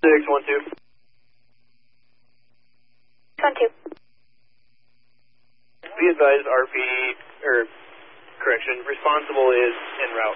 612. 12. Be advised, RP, or correction, responsible is en route.